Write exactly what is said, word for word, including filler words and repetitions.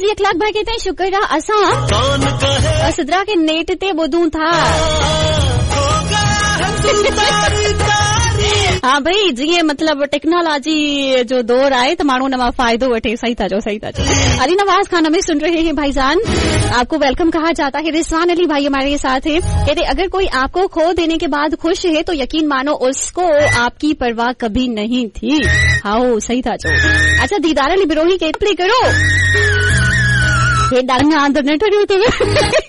जी अखलाक भाई कहते हैं शुक्र रहा असा सिद्रा के नेट ते ॿुधूं था। हाँ भाई जीअं मतलब टेक्नोलॉजी जो दौर आए तो माण्हू उन फायदो वठे। सही था जो सही था जो। अली नवाज खान में सुन रहे हैं भाईजान, आपको वेलकम कहा जाता है। रिजवान अली भाई हमारे साथ है, कहते अगर कोई आपको खो देने के बाद खुश है तो यकीन मानो उसको आपकी परवाह कभी नहीं थी। हाँ सही था जो। अच्छा दीदार अली बिरोही के प्ले करो। हे डालने आंदर न ठरियो तो